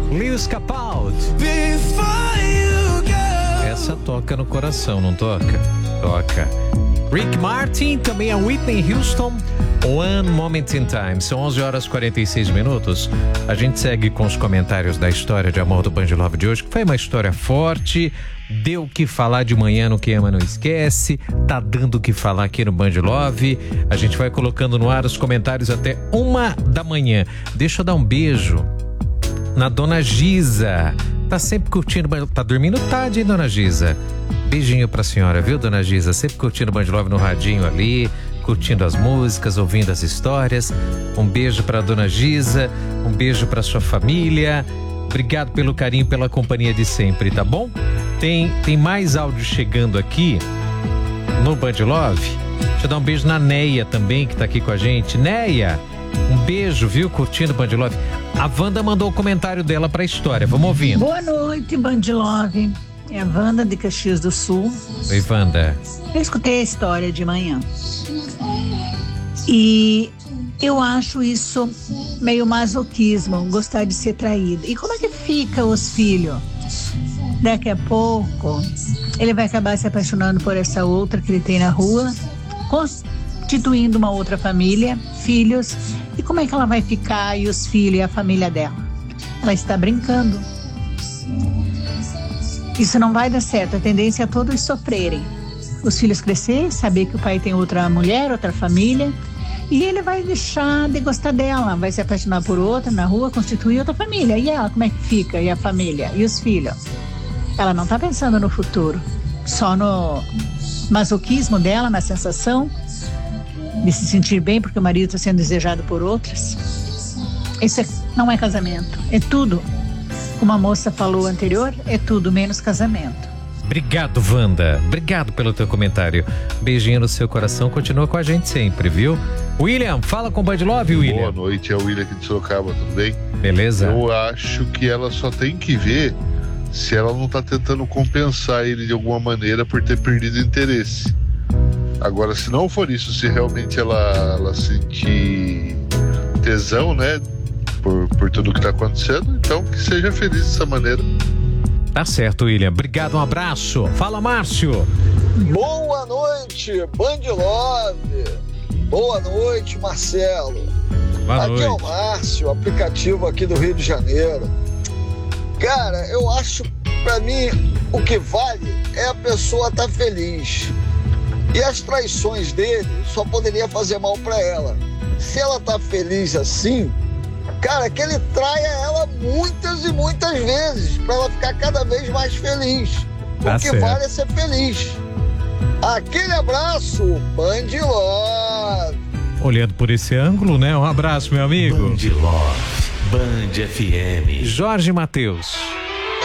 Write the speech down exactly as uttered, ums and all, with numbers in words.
Lewis Capaldi. Essa toca no coração, não toca? Toca. Rick Martin, também a Whitney Houston, One Moment in Time. São onze horas e quarenta e seis minutos. A gente segue com os comentários da história de amor do Band Love de hoje, que foi uma história forte, deu o que falar de manhã no Que Ama Não Esquece, tá dando o que falar aqui no Band Love. A gente vai colocando no ar os comentários até uma da manhã. Deixa eu dar um beijo na Dona Giza. Tá sempre curtindo, tá dormindo tarde, hein, Dona Giza? Beijinho pra senhora, viu, Dona Giza? Sempre curtindo o Band Love no radinho ali, curtindo as músicas, ouvindo as histórias. Um beijo pra Dona Giza, um beijo pra sua família. Obrigado pelo carinho, pela companhia de sempre, tá bom? Tem, tem mais áudio chegando aqui no Band Love. Deixa eu dar um beijo na Neia também, que tá aqui com a gente. Neia, um beijo, viu? Curtindo o Band Love. A Wanda mandou o comentário dela pra história. Vamos ouvindo. Boa noite, Band Love. É a Wanda de Caxias do Sul. Oi, Wanda. Eu escutei a história de manhã. E eu acho isso meio masoquismo, gostar de ser traído. E como é que fica os filhos? Daqui a pouco, ele vai acabar se apaixonando por essa outra que ele tem na rua, constituindo uma outra família, filhos. E como é que ela vai ficar e os filhos e a família dela? Ela está brincando. Isso não vai dar certo, a tendência é todos sofrerem. Os filhos crescer, saber que o pai tem outra mulher, outra família, e ele vai deixar de gostar dela, vai se apaixonar por outra na rua, constituir outra família. E ela, como é que fica? E a família? E os filhos? Ela não está pensando no futuro, só no masoquismo dela, na sensação de se sentir bem porque o marido está sendo desejado por outras. Isso é, não é casamento, é tudo. Como a moça falou anterior, é tudo menos casamento. Obrigado, Wanda. Obrigado pelo teu comentário. Beijinho no seu coração. Continua com a gente sempre, viu? William, fala com o Band Love, William. Boa noite, é o William aqui de Sorocaba, tudo bem? Beleza. Eu acho que ela só tem que ver se ela não tá tentando compensar ele de alguma maneira por ter perdido interesse. Agora, se não for isso, se realmente ela, ela sentir tesão, né? Por, por tudo que tá acontecendo, então que seja feliz dessa maneira. Tá certo, William. Obrigado, um abraço. Fala, Márcio. Boa noite, Band Love. Boa noite, Marcelo. Boa aqui noite. é o Márcio, aplicativo aqui do Rio de Janeiro. Cara, eu acho, pra mim, o que vale é a pessoa estar feliz. E as traições dele só poderia fazer mal pra ela. Se ela tá feliz assim, cara, que ele traia ela muitas e muitas vezes pra ela ficar cada vez mais feliz. Tá o que certo. vale é ser feliz. Aquele abraço, Band Love. Olhando por esse ângulo, né? Um abraço, meu amigo. Band Love, Band F M. Jorge Mateus.